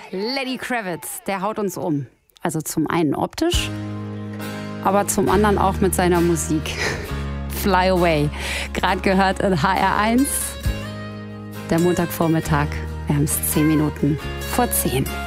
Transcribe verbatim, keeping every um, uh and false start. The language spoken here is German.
Lenny Kravitz, der haut uns um. Also zum einen optisch, aber zum anderen auch mit seiner Musik. Fly Away. Gerade gehört in H R eins. Der Montagvormittag. Wir haben es zehn Minuten vor zehn.